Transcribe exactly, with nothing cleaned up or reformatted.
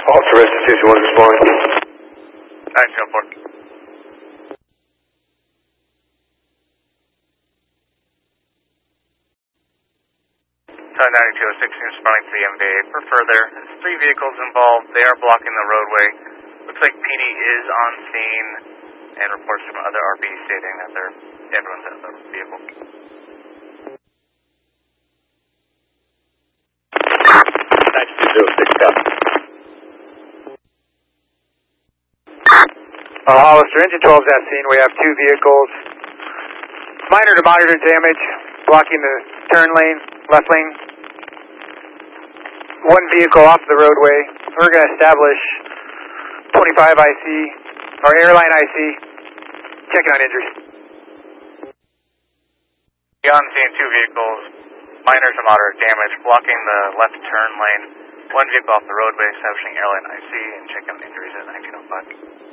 Officer Reston six one respond. nine zero four. Tower ninety-two oh six responding to the M V A. For further, there's three vehicles involved. They are blocking the roadway. Looks like P D is on scene and reports from other R P stating that they're, everyone's in the vehicle. ninety-two oh six, copy. Uh, Hollister, engine twelve is at scene. We have two vehicles. Minor to moderate damage, blocking the turn lane, left lane. One vehicle off the roadway. We're going to establish twenty-five I C, or airline I C. Checking on injuries. Beyond scene, two vehicles, minor to moderate damage, blocking the left turn lane. One vehicle off the roadway, establishing airline I C and checking on injuries at nineteen oh five.